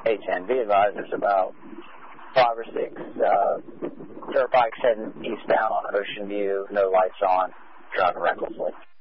810. Be advised there's about 5 or 6 dirt bikes heading eastbound on Ocean View, no lights on, driving recklessly.